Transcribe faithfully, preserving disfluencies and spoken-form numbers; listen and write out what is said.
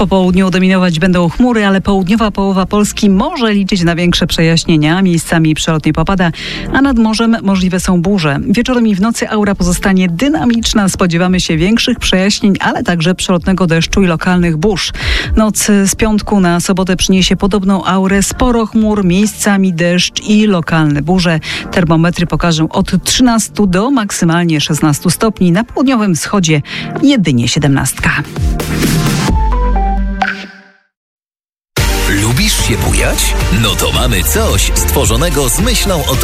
Po południu dominować będą chmury, ale południowa połowa Polski może liczyć na większe przejaśnienia. Miejscami przelotnie popada, a nad morzem możliwe są burze. Wieczorem i w nocy aura pozostanie dynamiczna. Spodziewamy się większych przejaśnień, ale także przelotnego deszczu i lokalnych burz. Noc z piątku na sobotę przyniesie podobną aurę. Sporo chmur, miejscami deszcz i lokalne burze. Termometry pokażą od trzynastu do maksymalnie szesnastu stopni. Na południowym wschodzie jedynie siedemnastka. Lubisz się bujać? No to mamy coś stworzonego z myślą o